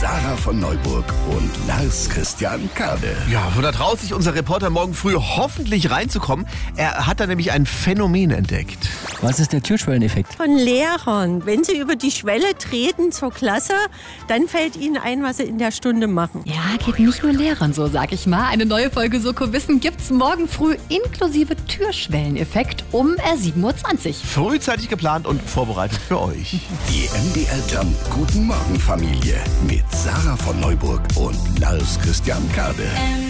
Sarah von Neuburg und Lars Christian Kade. Ja, da traut sich unser Reporter morgen früh hoffentlich reinzukommen. Er hat da nämlich ein Phänomen entdeckt. Was ist der Türschwelleneffekt? Von Lehrern. Wenn sie über die Schwelle treten zur Klasse, dann fällt ihnen ein, was sie in der Stunde machen. Ja, geht nicht nur Lehrern so, sag ich mal. Eine neue Folge Soko Wissen gibt's morgen früh inklusive Türschwelleneffekt um 7:20 Uhr. Frühzeitig geplant und vorbereitet für euch. Die MDR Jump Guten Morgen Familie mit Sarah von Neuburg und Lars Christian Kade.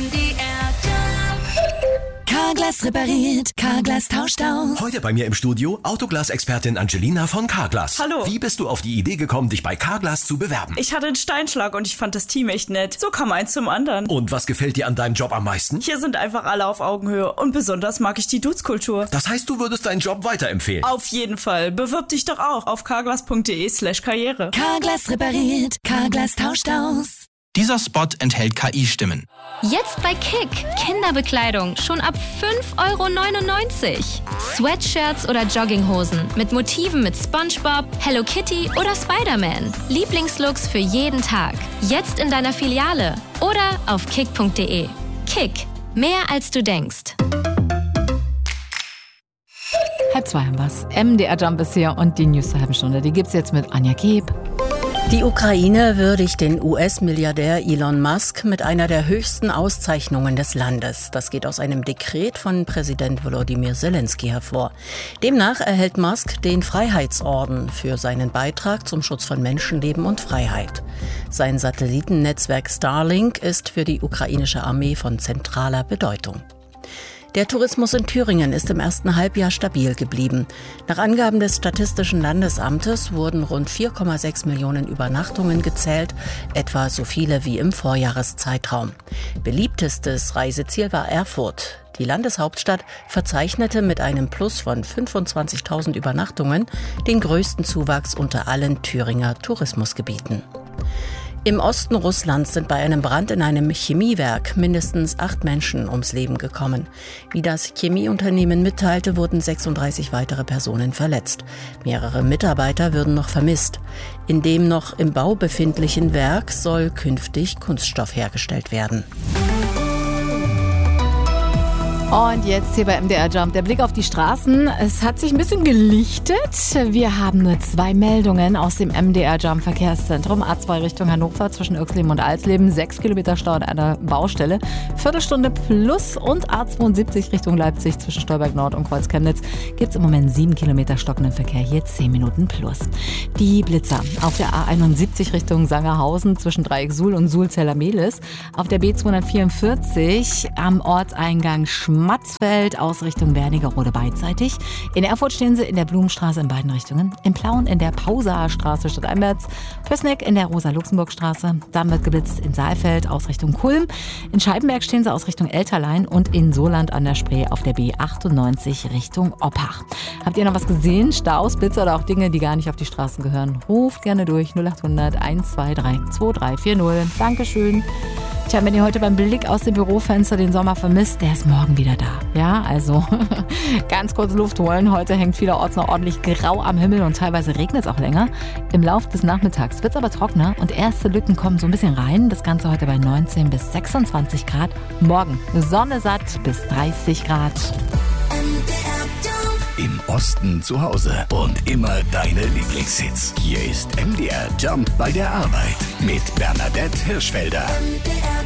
Carglass repariert, Carglass tauscht aus. Heute bei mir im Studio Autoglas-Expertin Angelina von Carglass. Hallo. Wie bist du auf die Idee gekommen, dich bei Carglass zu bewerben? Ich hatte einen Steinschlag und ich fand das Team echt nett. So kam eins zum anderen. Und was gefällt dir an deinem Job am meisten? Hier sind einfach alle auf Augenhöhe und besonders mag ich die Dudes-Kultur. Das heißt, du würdest deinen Job weiterempfehlen? Auf jeden Fall. Bewirb dich doch auch auf carglass.de/karriere. Carglass repariert, Carglass tauscht aus. Dieser Spot enthält KI-Stimmen. Jetzt bei Kick. Kinderbekleidung schon ab 5,99 €. Sweatshirts oder Jogginghosen mit Motiven mit SpongeBob, Hello Kitty oder Spider-Man. Lieblingslooks für jeden Tag. Jetzt in deiner Filiale oder auf kick.de. Kick. Mehr als du denkst. 1:30 haben wir's. MDR Jump ist hier und die News zur halben Stunde, die gibt's jetzt mit Anja Keb. Die Ukraine würdigt den US-Milliardär Elon Musk mit einer der höchsten Auszeichnungen des Landes. Das geht aus einem Dekret von Präsident Volodymyr Zelensky hervor. Demnach erhält Musk den Freiheitsorden für seinen Beitrag zum Schutz von Menschenleben und Freiheit. Sein Satellitennetzwerk Starlink ist für die ukrainische Armee von zentraler Bedeutung. Der Tourismus in Thüringen ist im ersten Halbjahr stabil geblieben. Nach Angaben des Statistischen Landesamtes wurden rund 4,6 Millionen Übernachtungen gezählt, etwa so viele wie im Vorjahreszeitraum. Beliebtestes Reiseziel war Erfurt. Die Landeshauptstadt verzeichnete mit einem Plus von 25.000 Übernachtungen den größten Zuwachs unter allen Thüringer Tourismusgebieten. Im Osten Russlands sind bei einem Brand in einem Chemiewerk mindestens 8 Menschen ums Leben gekommen. Wie das Chemieunternehmen mitteilte, wurden 36 weitere Personen verletzt. Mehrere Mitarbeiter würden noch vermisst. In dem noch im Bau befindlichen Werk soll künftig Kunststoff hergestellt werden. Und jetzt hier bei MDR Jump der Blick auf die Straßen. Es hat sich ein bisschen gelichtet. Wir haben nur 2 Meldungen aus dem MDR Jump Verkehrszentrum. A2 Richtung Hannover zwischen Irxleben und Alsleben. 6 Kilometer Stau an einer Baustelle. Viertelstunde plus. Und A72 Richtung Leipzig zwischen Stolberg Nord und Kreuz-Chemnitz gibt es im Moment 7 Kilometer stockenden Verkehr. Hier 10 Minuten plus. Die Blitzer auf der A71 Richtung Sangerhausen zwischen Dreieck Suhl und Suhl-Zellermehlis. Auf der B244 am Ortseingang Schmatzfeld aus Richtung Wernigerode beidseitig. In Erfurt stehen sie in der Blumenstraße in beiden Richtungen. In Plauen in der Pausaer Straße stadteinwärts. Pößneck in der Rosa-Luxemburg-Straße. Dann wird geblitzt in Saalfeld aus Richtung Kulm. In Scheibenberg stehen sie aus Richtung Elterlein und in Soland an der Spree auf der B98 Richtung Oppach. Habt ihr noch was gesehen? Staus, Blitzer oder auch Dinge, die gar nicht auf die Straßen gehören? Ruft gerne durch 0800 123 2340. Dankeschön. Tja, wenn ihr heute beim Blick aus dem Bürofenster den Sommer vermisst, der ist morgen wieder da. Ja, also ganz kurz Luft holen. Heute hängt vielerorts noch ordentlich grau am Himmel und teilweise regnet es auch länger. Im Laufe des Nachmittags wird es aber trockener und erste Lücken kommen so ein bisschen rein. Das Ganze heute bei 19 bis 26 Grad. Morgen Sonne satt bis 30 Grad. Im Osten zu Hause und immer deine Lieblingshits. Hier ist MDR Jump bei der Arbeit mit Bernadette Hirschfelder. MDR